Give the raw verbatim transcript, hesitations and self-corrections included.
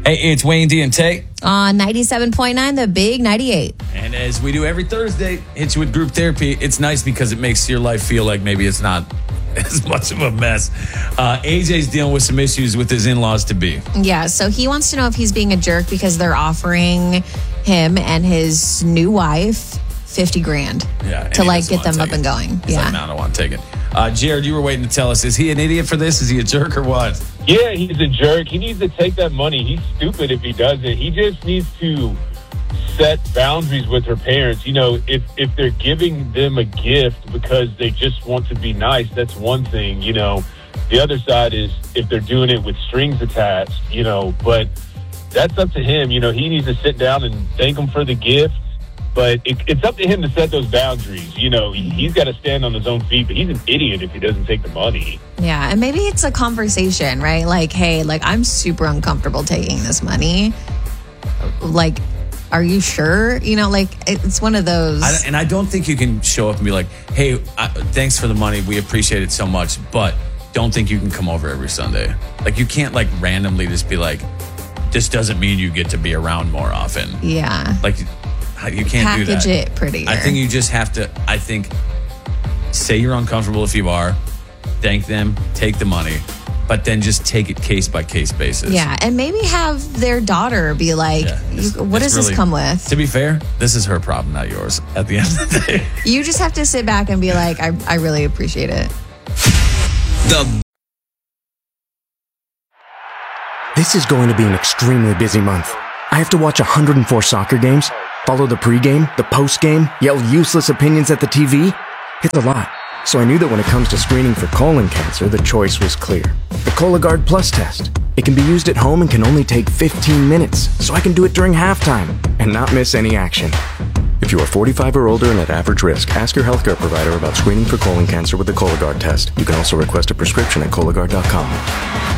Hey, it's Wayne D and Tay. On ninety-seven point nine, the big ninety-eight. And as we do every Thursday, hit you with group therapy. It's nice because it makes your life feel like maybe it's not as much of a mess. Uh, A J's dealing with some issues with his in-laws to be. Yeah, so he wants to know if he's being a jerk because they're offering him and his new wife fifty grand yeah, to like get them up it. and going. He's yeah, like, no, I don't want to take it. Uh, Jared, you were waiting to tell us, is he an idiot for this? Is he a jerk or what? Yeah, he's a jerk. He needs to take that money. He's stupid if he does it. He just needs to set boundaries with her parents. You know, if, if they're giving them a gift because they just want to be nice, that's one thing, you know. The other side is if they're doing it with strings attached, you know, but that's up to him. You know, he needs to sit down and thank them for the gift. But it, it's up to him to set those boundaries. You know, he, he's got to stand on his own feet, but he's an idiot if he doesn't take the money. Yeah, and maybe it's a conversation, right? Like, hey, like, I'm super uncomfortable taking this money. Like, are you sure? You know, like, it's one of those. I, and I don't think you can show up and be like, hey, I, thanks for the money. We appreciate it so much, but don't think you can come over every Sunday. Like, you can't, like, randomly just be like, this doesn't mean you get to be around more often. Yeah. Like, you can't Package do that. Package it prettier. I think you just have to, I think, say you're uncomfortable if you are, thank them, take the money, but then just take it case by case basis. Yeah, and maybe have their daughter be like, yeah, it's, what it's does really, this come with? To be fair, this is her problem, not yours at the end of the day. You just have to sit back and be like, I, I really appreciate it. The This is going to be an extremely busy month. I have to watch one hundred four soccer games, follow the pregame, the postgame, yell useless opinions at the T V. It's a lot. So I knew that when it comes to screening for colon cancer, the choice was clear. The Cologuard Plus test. It can be used at home and can only take fifteen minutes, so I can do it during halftime and not miss any action. If you are forty-five or older and at average risk, ask your healthcare provider about screening for colon cancer with the Cologuard test. You can also request a prescription at Cologuard dot com.